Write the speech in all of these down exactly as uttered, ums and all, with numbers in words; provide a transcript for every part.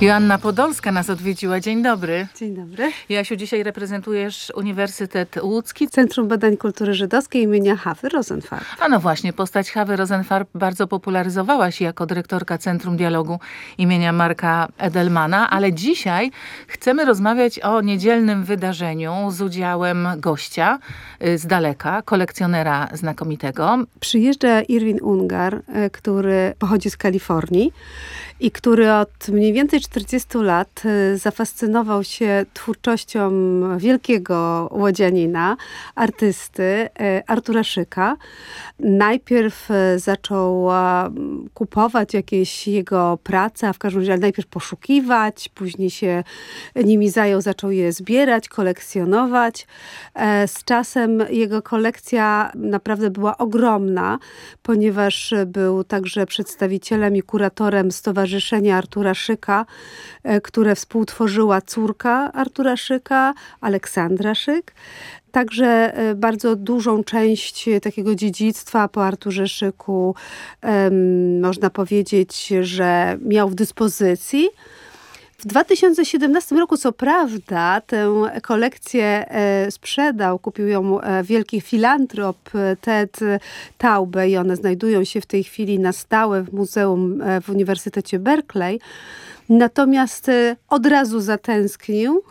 Joanna Podolska nas odwiedziła. Dzień dobry. Dzień dobry. Jasiu, dzisiaj reprezentujesz Uniwersytet Łódzki. Centrum Badań Kultury Żydowskiej imienia Hawy Rosenfarb. A no właśnie, postać Hawy Rosenfarb bardzo popularyzowałaś jako dyrektorka Centrum Dialogu imienia Marka Edelmana, ale dzisiaj chcemy rozmawiać o niedzielnym wydarzeniu z udziałem gościa z daleka, kolekcjonera znakomitego. Przyjeżdża Irwin Ungar, który pochodzi z Kalifornii i który od mniej więcej czterdziestu lat zafascynował się twórczością wielkiego łodzianina, artysty Artura Szyka. Najpierw zaczął kupować jakieś jego prace, a w każdym razie najpierw poszukiwać, później się nimi zajął, zaczął je zbierać, kolekcjonować. Z czasem jego kolekcja naprawdę była ogromna, ponieważ był także przedstawicielem i kuratorem Stowarzyszenia Artura Szyka, które współtworzyła córka Artura Szyka, Aleksandra Szyk. Także bardzo dużą część takiego dziedzictwa po Arturze Szyku um, można powiedzieć, że miał w dyspozycji. W dwa tysiące siedemnastym roku, co prawda, tę kolekcję e, sprzedał, kupił ją e, wielki filantrop Ted Taube i one znajdują się w tej chwili na stałe w muzeum e, w Uniwersytecie Berkeley. Natomiast e, od razu zatęsknił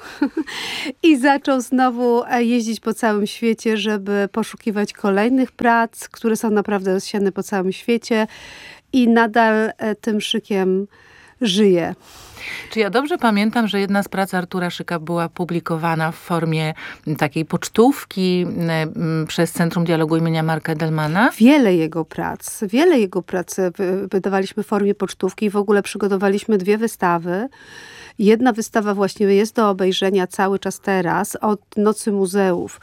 i zaczął znowu jeździć po całym świecie, żeby poszukiwać kolejnych prac, które są naprawdę rozsiane po całym świecie i nadal e, tym Szykiem żyje. Czy ja dobrze pamiętam, że jedna z prac Artura Szyka była publikowana w formie takiej pocztówki przez Centrum Dialogu imienia Marka Edelmana? Wiele jego prac, wiele jego prac wydawaliśmy w formie pocztówki i w ogóle przygotowaliśmy dwie wystawy. Jedna wystawa właśnie jest do obejrzenia cały czas teraz, od Nocy Muzeów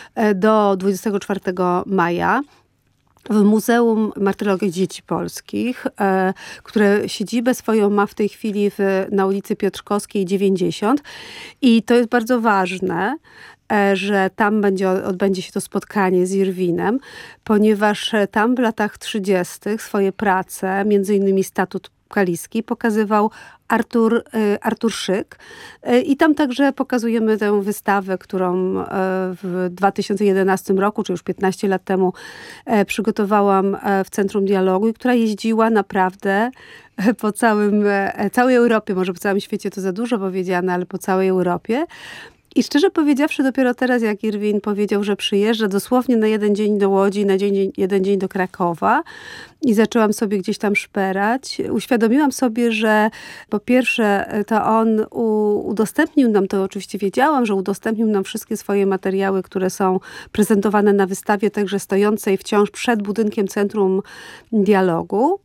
do dwudziestego czwartego maja. W Muzeum Martyrologii Dzieci Polskich, e, które siedzibę swoją ma w tej chwili w, na ulicy Piotrkowskiej dziewięćdziesiąt. I to jest bardzo ważne, e, że tam będzie, odbędzie się to spotkanie z Irwinem, ponieważ tam w latach trzydziestych swoje prace, między innymi Statut Kaliski, pokazywał Artur, Artur Szyk. I tam także pokazujemy tę wystawę, którą w dwa tysiące jedenastym roku, czy już piętnaście lat temu przygotowałam w Centrum Dialogu i która jeździła naprawdę po całym, całej Europie, może po całym świecie to za dużo powiedziane, ale po całej Europie. I szczerze powiedziawszy, dopiero teraz, jak Irwin powiedział, że przyjeżdża dosłownie na jeden dzień do Łodzi, na dzień, jeden dzień do Krakowa i zaczęłam sobie gdzieś tam szperać, uświadomiłam sobie, że po pierwsze to on u, udostępnił nam, to oczywiście wiedziałam, że udostępnił nam wszystkie swoje materiały, które są prezentowane na wystawie, także stojącej wciąż przed budynkiem Centrum Dialogu,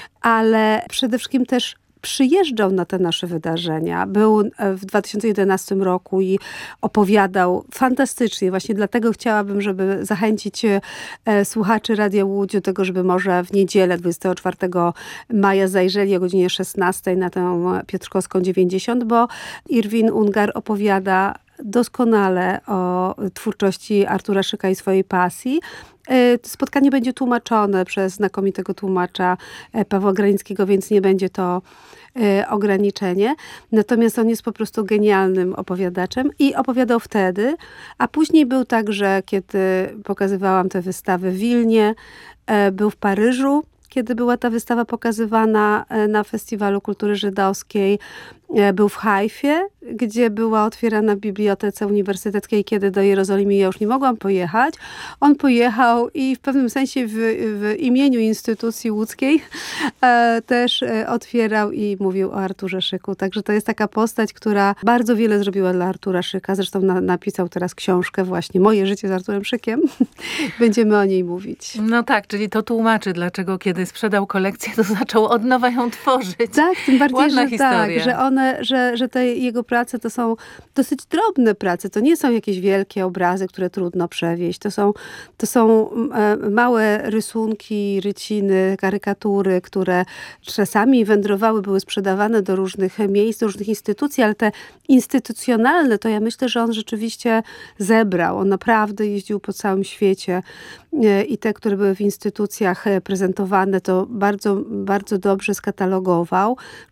ale przede wszystkim też przyjeżdżał na te nasze wydarzenia. Był w dwa tysiące jedenastym roku i opowiadał fantastycznie. Właśnie dlatego chciałabym, żeby zachęcić e, słuchaczy Radia Łódź do tego, żeby może w niedzielę dwudziestego czwartego maja zajrzeli o godzinie szesnastej na tę Piotrkowską dziewięćdziesiąt, bo Irwin Ungar opowiada doskonale o twórczości Artura Szyka i swojej pasji. Spotkanie będzie tłumaczone przez znakomitego tłumacza Pawła Granickiego, więc nie będzie to ograniczenie. Natomiast on jest po prostu genialnym opowiadaczem i opowiadał wtedy, a później był także, kiedy pokazywałam te wystawy w Wilnie, był w Paryżu, kiedy była ta wystawa pokazywana na Festiwalu Kultury Żydowskiej. Był w Hajfie, gdzie była otwierana w Bibliotece Uniwersyteckiej, kiedy do Jerozolimy ja już nie mogłam pojechać. On pojechał i w pewnym sensie w, w imieniu instytucji łódzkiej e, też e, otwierał i mówił o Arturze Szyku. Także to jest taka postać, która bardzo wiele zrobiła dla Artura Szyka. Zresztą na, napisał teraz książkę właśnie Moje życie z Arturem Szykiem. Będziemy o niej mówić. No tak, czyli to tłumaczy, dlaczego kiedy sprzedał kolekcję, to zaczął od nowa ją tworzyć. Tak, tym bardziej, Ładna że historia. tak, że one Że, że te jego prace to są dosyć drobne prace. To nie są jakieś wielkie obrazy, które trudno przewieźć. To są, to są małe rysunki, ryciny, karykatury, które czasami wędrowały, były sprzedawane do różnych miejsc, do różnych instytucji, ale te instytucjonalne, to ja myślę, że on rzeczywiście zebrał. On naprawdę jeździł po całym świecie i te, które były w instytucjach prezentowane, to bardzo, bardzo dobrze skatalogował.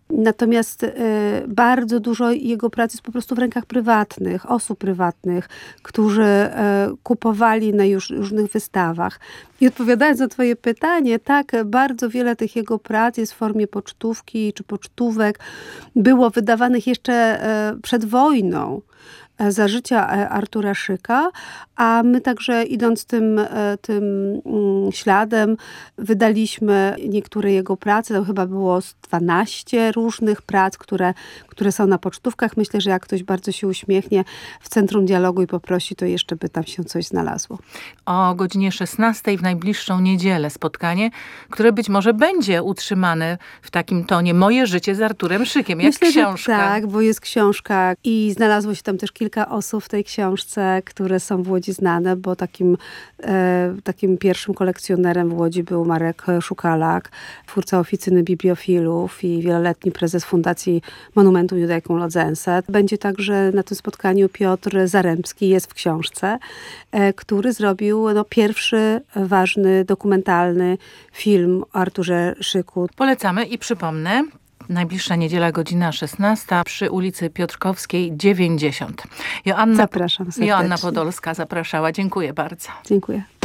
Natomiast y, bardzo dużo jego pracy jest po prostu w rękach prywatnych, osób prywatnych, którzy y, kupowali na już różnych wystawach. I odpowiadając na twoje pytanie, tak, bardzo wiele tych jego prac jest w formie pocztówki czy pocztówek. Było wydawanych jeszcze y, przed wojną, za życia Artura Szyka, a my także idąc tym, tym śladem wydaliśmy niektóre jego prace. To chyba było z dwanaście różnych prac, które, które są na pocztówkach. Myślę, że jak ktoś bardzo się uśmiechnie w Centrum Dialogu i poprosi, to jeszcze by tam się coś znalazło. O godzinie szesnastej w najbliższą niedzielę spotkanie, które być może będzie utrzymane w takim tonie Moje życie z Arturem Szykiem, jak Myślę, książka. Że tak, bo jest książka i znalazło się tam też kilka osób w tej książce, które są w Łodzi znane, bo takim, e, takim pierwszym kolekcjonerem w Łodzi był Marek Szukalak, twórca Oficyny Bibliofilów i wieloletni prezes Fundacji Monumentum Judaikum Lodzense. Będzie także na tym spotkaniu Piotr Zaremski, jest w książce, e, który zrobił no, pierwszy ważny, dokumentalny film o Arturze Szyku. Polecamy i przypomnę, najbliższa niedziela, godzina szesnasta przy ulicy Piotrkowskiej dziewięćdziesiąt. Joanna, Zapraszam serdecznie. Joanna Podolska zapraszała. Dziękuję bardzo. Dziękuję.